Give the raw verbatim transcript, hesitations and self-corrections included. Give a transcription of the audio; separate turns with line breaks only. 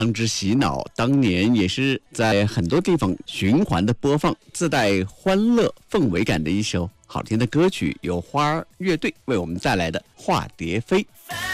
当之洗脑，当年也是在很多地方循环的播放，自带欢乐氛围感的一首好听的歌曲，由花儿乐队为我们带来的《化蝶飞》。